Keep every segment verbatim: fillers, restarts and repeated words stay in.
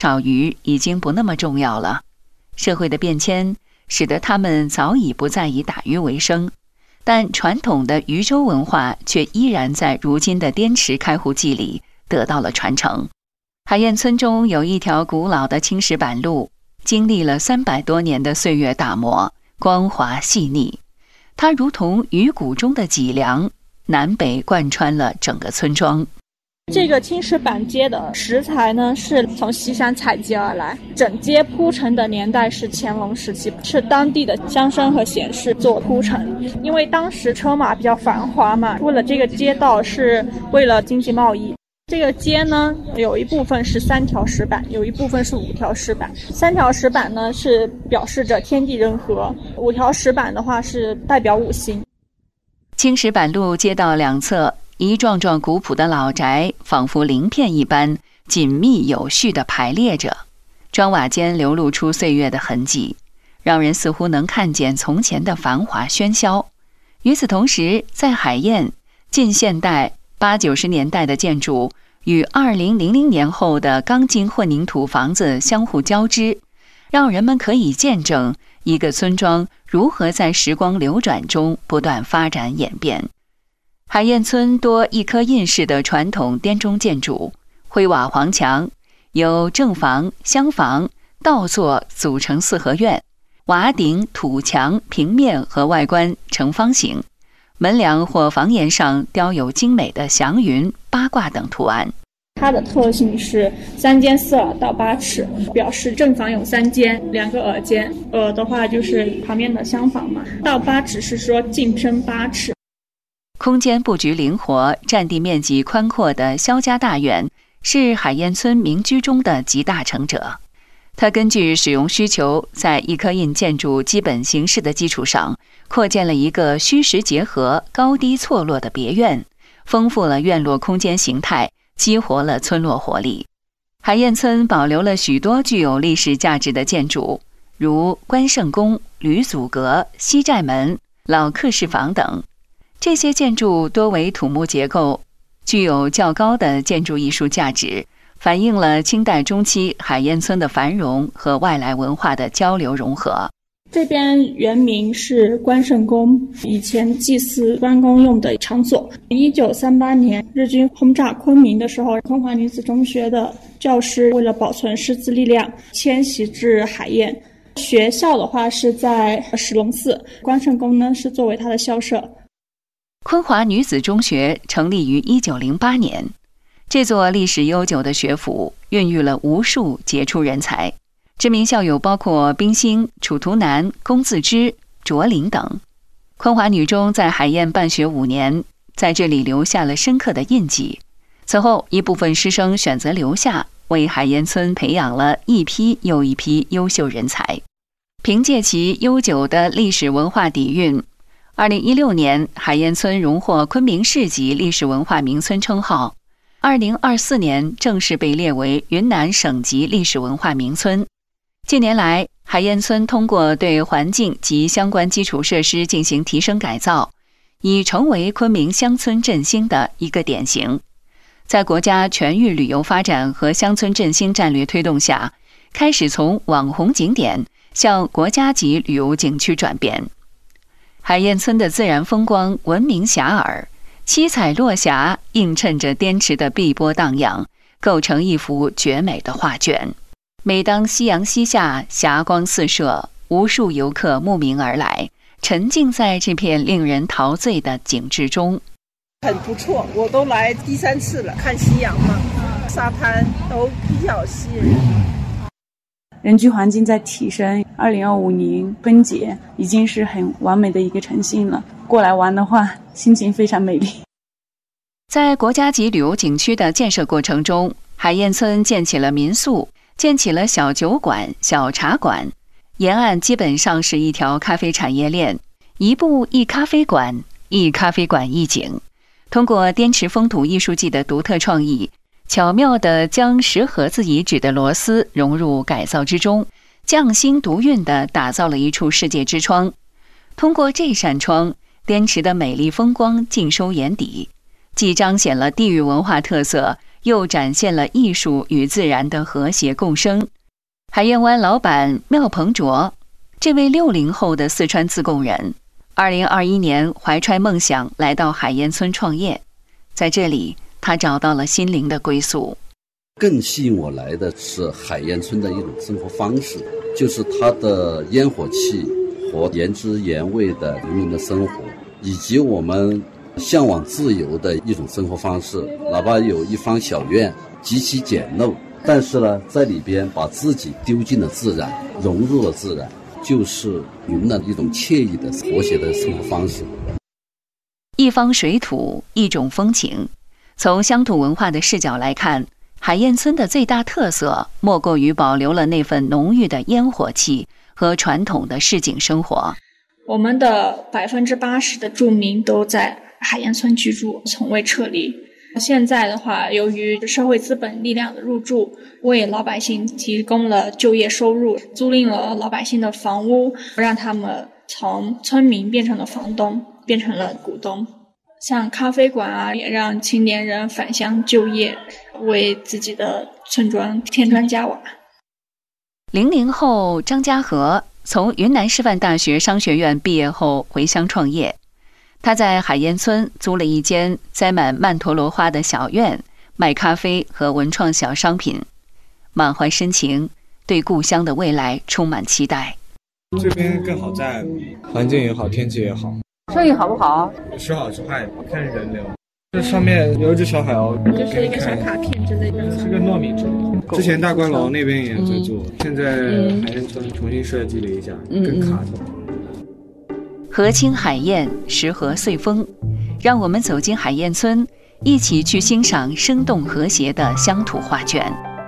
少鱼已经不那么重要了。社会的变迁使得他们早已不再以打鱼为生，但传统的渔舟文化却依然在如今的滇池开户记里得到了传承。海燕村中有一条古老的青石板路，经历了三百多年的岁月打磨，光滑细腻。它如同鱼骨中的脊梁，南北贯穿了整个村庄。 这个青石板街的石材呢，是从西山采集而来，整街铺成的年代是乾隆时期，是当地的乡绅和贤士做铺陈。因为当时车马比较繁华嘛，为了这个街道是为了经济贸易。这个街呢，有一部分是三条石板，有一部分是五条石板。三条石板呢是表示着天地人和，五条石板的话是代表五行。 青石板路街道两侧，一幢幢古朴的老宅仿佛鳞片一般紧密有序地排列着，砖瓦间流露出岁月的痕迹，让人似乎能看见从前的繁华喧嚣。与此同时，在海燕，近现代八九十年代的建筑与二零零零年后的钢筋混凝土房子相互交织，让人们可以见证一个村庄如何在时光流转中不断发展演变。海燕村多一颗印式的传统滇中建筑，灰瓦黄墙，由正房、厢房、倒座组成四合院，瓦顶、土墙平面和外观呈方形，门梁或房檐上雕有精美的祥云、八卦等图案。 它的特性是三间四耳到八尺，表示正房有三间，两个耳间，耳的话就是旁边的厢房嘛，到八尺是说进深八尺。 空间布局灵活、占地面积宽阔的萧家大院是海燕村民居中的集大成者。它根据使用需求，在一颗印建筑基本形式的基础上，扩建了一个虚实结合、高低错落的别院，丰富了院落空间形态，激活了村落活力。海燕村保留了许多具有历史价值的建筑，如关圣宫、吕祖阁、西寨门、老客室房等。这些建筑多为土木结构，具有较高的建筑艺术价值，反映了清代中期海燕村的繁荣和外来文化的交流融合。 这边原名是关圣宫，以前祭祀关公用的场所。一九三八年日军轰炸昆明的时候，昆华女子中学的教师为了保存师资力量，迁徙至海燕。学校的话是在石龙寺，关圣宫呢是作为它的校舍。 昆华女子中学成立于一九零八年，这座历史悠久的学府孕育了无数杰出人才，知名校友包括冰心、楚图南、龚自知、卓林等。昆华女中在海燕办学五年，在这里留下了深刻的印记。此后，一部分师生选择留下，为海燕村培养了一批又一批优秀人才。凭借其悠久的历史文化底蕴，二零一六年，海燕村荣获昆明市级历史文化名村称号。二零二四年正式被列为云南省级历史文化名村。近年来，海燕村通过对环境及相关基础设施进行提升改造，已成为昆明乡村振兴的一个典型。在国家全域旅游发展和乡村振兴战略推动下，开始从网红景点向国家级旅游景区转变。海燕村的自然风光闻名遐迩，七彩落霞映衬着滇池的碧波荡漾，构成一幅绝美的画卷。每当夕阳西下，霞光四射，无数游客慕名而来，沉浸在这片令人陶醉的景致中。 很不错，我都来第三次了，看夕阳嘛，沙滩都比较吸引人。 人居环境在提升，二零二五年奔节已经是很完美的一个呈现了。过来玩的话，心情非常美丽。 在国家级旅游景区的建设过程中，海燕村建起了民宿，建起了小酒馆、小茶馆，沿岸基本上是一条咖啡产业链，一步一咖啡馆，一咖啡馆一景。通过滇池风土艺术季的独特创意，巧妙地将石河子遗址的螺丝融入改造之中，匠心独运地打造了一处世界之窗。通过这扇窗，滇池的美丽风光尽收眼底，既彰显了地域文化特色， 又展现了艺术与自然的和谐共生。海燕湾老板廖鹏卓，这位六零后的四川自贡人，二零二一年怀揣梦想来到海燕村创业，在这里他找到了心灵的归宿。 更吸引我来的是海燕村的一种生活方式，就是它的烟火气和原汁原味的人民的生活，以及我们向往自由的一种生活方式。哪怕有一方小院极其简陋，但是呢，在里边把自己丢进了自然，融入了自然，就是云南一种惬意的和谐的生活方式。 一方水土，一种风情。从乡土文化的视角来看，海燕村的最大特色莫过于保留了那份浓郁的烟火气和传统的市井生活。 我们的百分之八十的住民都在海燕村居住，从未撤离。现在的话，由于社会资本力量的入驻，为老百姓提供了就业收入，租赁了老百姓的房屋，让他们从村民变成了房东，变成了股东。像咖啡馆啊，也让青年人返乡就业，为自己的村庄添砖加瓦。 零零后张家和从云南师范大学商学院毕业后回乡创业，他在海燕村租了一间栽满曼陀罗花的小院，卖咖啡和文创小商品，满怀深情，对故乡的未来充满期待。 这边更好在环境也好，天气也好。 生意好不好？ 时好时坏，看人流。这上面有一只小海鸥， 就是一个小卡片之类的， 是个糯米之类的。之前大观楼那边也在做，嗯、现在海燕村重新设计了一下，嗯、更卡的。 和清海燕，时和岁丰，让我们走进海燕村，一起去欣赏生动和谐的乡土画卷。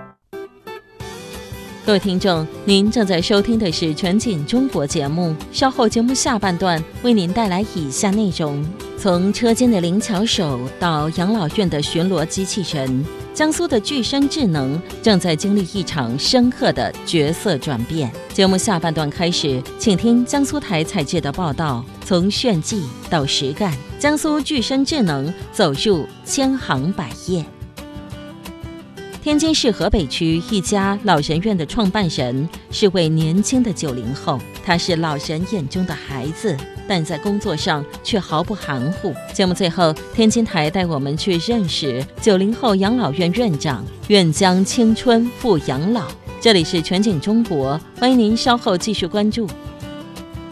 各位听众，您正在收听的是全景中国节目，稍后节目下半段为您带来以下内容：从车间的灵巧手到养老院的巡逻机器人，江苏的具身智能正在经历一场深刻的角色转变。节目下半段开始，请听江苏台采制的报道，从炫技到实干，江苏具身智能走入千行百业。天津市河北区一家老人院的创办人是位年轻的九零后，他是老人眼中的孩子，但在工作上却毫不含糊。节目最后，天津台带我们去认识九零后养老院院长，愿将青春付养老。这里是全景中国，欢迎您稍后继续关注。